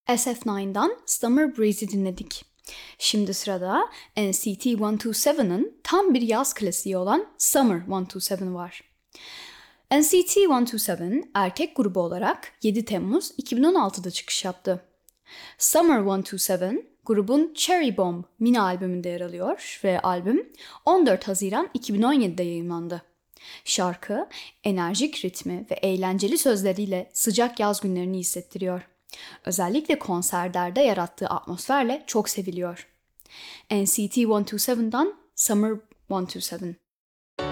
SF9'dan Summer Breeze'i dinledik. Şimdi sırada NCT 127'ın tam bir yaz klasiği olan Summer 127 var. NCT 127 erkek grubu olarak 7 Temmuz 2016'da çıkış yaptı. Summer 127 grubun Cherry Bomb mini albümünde yer alıyor ve albüm 14 Haziran 2017'de yayınlandı. Şarkı enerjik ritmi ve eğlenceli sözleriyle sıcak yaz günlerini hissettiriyor. Özellikle konserlerde yarattığı atmosferle çok seviliyor. NCT 127'dan Summer 127.